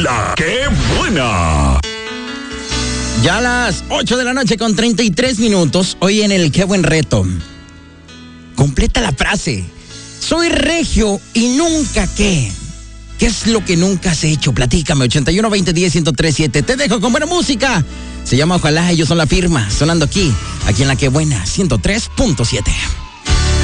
La ¡Qué buena! Ya a las 8 de la noche con 33 minutos, hoy en el Qué Buen Reto. Completa la frase. Soy regio y nunca qué. ¿Qué es lo que nunca has hecho? Platícame, 81 20 10 1037. Te dejo con buena música. Se llama Ojalá, ellos son La Firma, sonando aquí en La Qué Buena, 103.7.